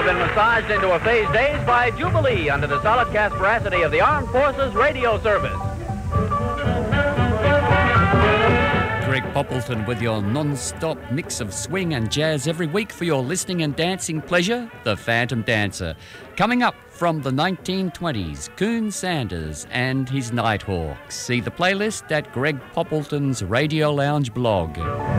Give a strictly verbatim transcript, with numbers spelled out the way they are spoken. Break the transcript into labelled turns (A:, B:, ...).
A: been massaged into a phased daze by Jubilee under the solid cast veracity of the Armed Forces Radio Service.
B: Greg Poppleton with your non-stop mix of swing and jazz every week for your listening and dancing pleasure, The Phantom Dancer. Coming up from the nineteen twenties, Coon Sanders and his Nighthawks. See the playlist at Greg Poppleton's Radio Lounge blog.